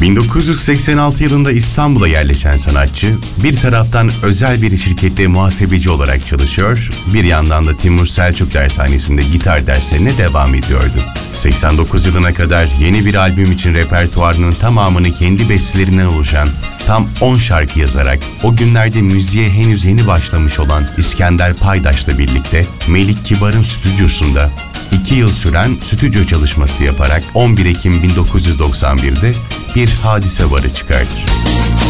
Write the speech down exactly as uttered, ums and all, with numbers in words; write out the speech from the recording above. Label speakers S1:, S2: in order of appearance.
S1: bin dokuz yüz seksen altı yılında İstanbul'a yerleşen sanatçı, bir taraftan özel bir şirkette muhasebeci olarak çalışıyor, bir yandan da Timur Selçuk Dershanesi'nde gitar derslerine devam ediyordu. seksen dokuz yılına kadar yeni bir albüm için repertuarının tamamını kendi bestelerinden oluşan tam on şarkı yazarak o günlerde müziğe henüz yeni başlamış olan İskender Paydaş'la birlikte Melik Kibar'ın stüdyosunda iki yıl süren stüdyo çalışması yaparak on bir Ekim bin dokuz yüz doksan bir'de bir Hadise Varı çıkartır.